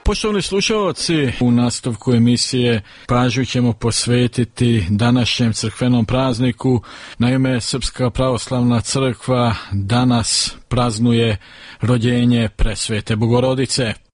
Poštovani slušalci, u nastavku emisije pažnju ćemo posvetiti današnjem crkvenom prazniku. Naime, Srpska pravoslavna crkva danas praznuje rođenje Presvete Bogorodice.